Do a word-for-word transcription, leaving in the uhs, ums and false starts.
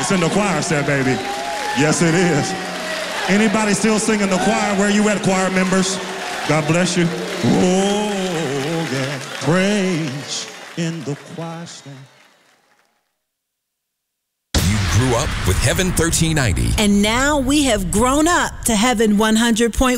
It's in the choir set, baby. Yes, it is. Anybody still singing the choir? Where you at, choir members? God bless you. Oh, yeah. Praise in the choir stand. You grew up with Heaven thirteen ninety. And now we have grown up to Heaven one hundred point one.